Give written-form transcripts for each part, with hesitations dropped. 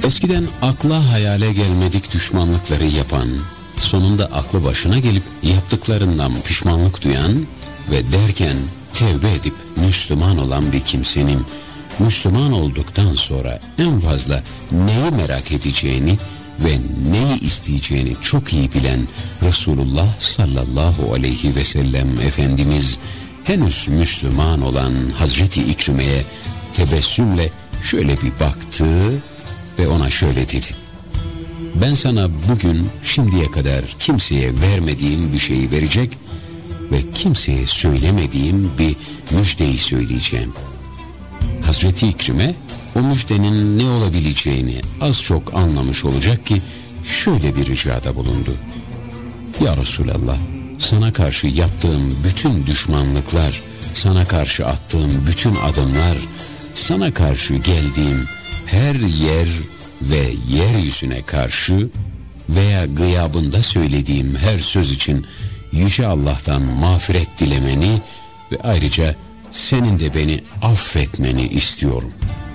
Eskiden akla hayale gelmedik düşmanlıkları yapan, sonunda aklı başına gelip yaptıklarından pişmanlık duyan ve derken tevbe edip Müslüman olan bir kimsenin Müslüman olduktan sonra en fazla neyi merak edeceğini ve neyi isteyeceğini çok iyi bilen Resulullah sallallahu aleyhi ve sellem Efendimiz henüz Müslüman olan Hazreti İkrime'ye tebessümle şöyle bir baktı ve ona şöyle dedi: ben sana bugün şimdiye kadar kimseye vermediğim bir şeyi verecek ve kimseye söylemediğim bir müjdeyi söyleyeceğim. Hazreti İkrime o müjdenin ne olabileceğini az çok anlamış olacak ki şöyle bir ricada bulundu: ya Resulallah, sana karşı yaptığım bütün düşmanlıklar, sana karşı attığım bütün adımlar, sana karşı geldiğim her yer ve yeryüzüne karşı veya gıyabında söylediğim her söz için Yüce Allah'tan mağfiret dilemeni ve ayrıca senin de beni affetmeni istiyorum.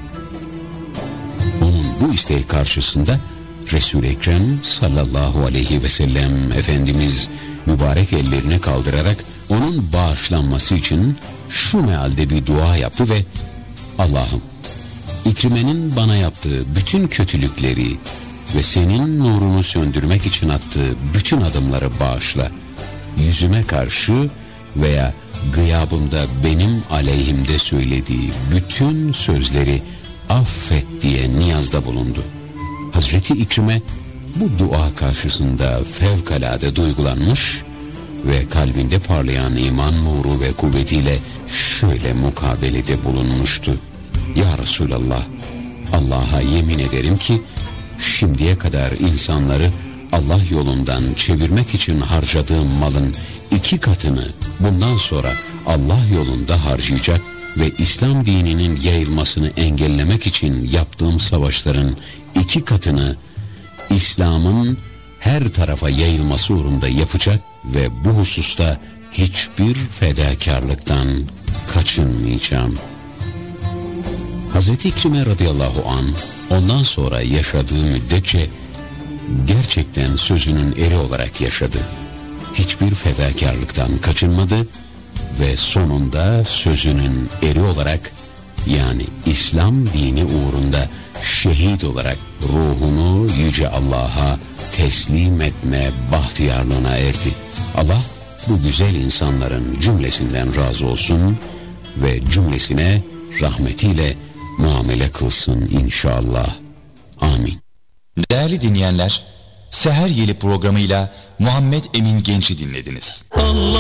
Onun bu isteği karşısında Resul-i Ekrem sallallahu aleyhi ve sellem Efendimiz mübarek ellerini kaldırarak onun bağışlanması için şu mealde bir dua yaptı ve Allah'ım, İkrime'nin bana yaptığı bütün kötülükleri ve senin nurunu söndürmek için attığı bütün adımları bağışla. Yüzüme karşı veya gıyabımda benim aleyhimde söylediği bütün sözleri affet diye niyazda bulundu. Hazreti İkrime bu dua karşısında fevkalade duygulanmış ve kalbinde parlayan iman nuru ve kuvvetiyle şöyle mukabelede bulunmuştu: ya Resulallah, Allah'a yemin ederim ki şimdiye kadar insanları Allah yolundan çevirmek için harcadığım malın 2 katını bundan sonra Allah yolunda harcayacak ve İslam dininin yayılmasını engellemek için yaptığım savaşların 2 katını İslam'ın her tarafa yayılması uğrunda yapacak ve bu hususta hiçbir fedakarlıktan kaçınmayacağım. Hazreti İkrime radıyallahu anh ondan sonra yaşadığı müddetçe gerçekten sözünün eri olarak yaşadı. Hiçbir fedakarlıktan kaçınmadı ve sonunda sözünün eri olarak, yani İslam dini uğrunda şehit olarak ruhunu Yüce Allah'a teslim etme bahtiyarlığına erdi. Allah bu güzel insanların cümlesinden razı olsun ve cümlesine rahmetiyle muamele kılsın inşallah. Amin. Değerli dinleyenler, Seher Yeli programıyla Muhammed Emin Genç'i dinlediniz. Allah